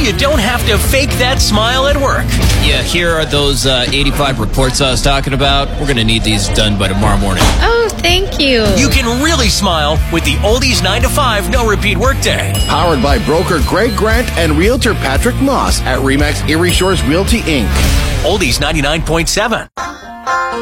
you don't have to fake that smile at work. Yeah, here are those 85 reports I was talking about. We're going to need these done by tomorrow morning. Oh, thank you. You can really smile with the Oldies 9 to 5 no repeat workday. Powered by broker Greg Grant and realtor Patrick Moss at RE/MAX Erie Shores Realty Inc. Oldies 99.7.